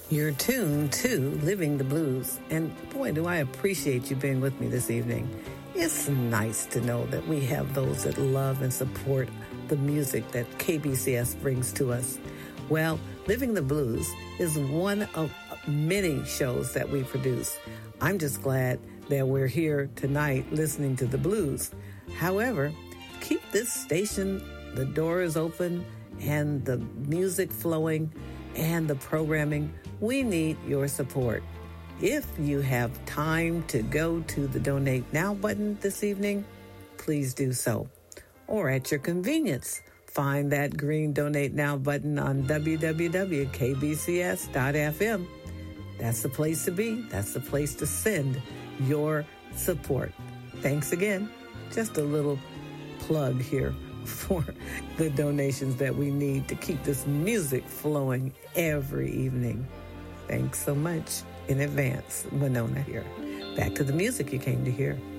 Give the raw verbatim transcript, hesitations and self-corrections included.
You're tuned to Living the Blues, and boy, do I appreciate you being with me this evening. It's nice to know that we have those that love and support the music that K B C S brings to us. Well, Living the Blues is one of many shows that we produce. I'm just glad that we're here tonight listening to the blues. However, keep this station, the door is open, and the music flowing, and the programming. We need your support. If you have time to go to the Donate Now button this evening, please do so. Or at your convenience, find that green Donate Now button on w w w dot k b c s dot f m. That's the place to be. That's the place to send your support. Thanks again. Just a little plug here for the donations that we need to keep this music flowing every evening. Thanks so much in advance, Winona here. Back to the music you came to hear.